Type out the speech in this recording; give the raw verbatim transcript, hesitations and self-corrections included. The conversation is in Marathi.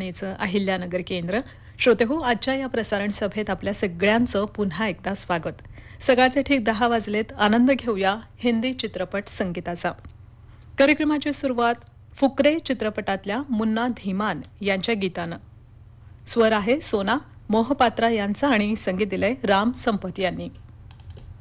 आकाशवाणीचं अहिल्यानगर केंद्र. श्रोते हो, आजच्या या प्रसारण सभेत आपल्या सगळ्यांचं पुन्हा एकदा स्वागत. सकाळचे ठीक दहा वाजलेत. आनंद घेऊया हिंदी चित्रपट संगीताचा. कार्यक्रमाची सुरुवात फुकरे चित्रपटातल्या मुन्ना धीमान यांच्या गीतानं. स्वर आहे सोना मोहपात्रा यांचा आणि संगीत दिलंय राम संपत यांनी.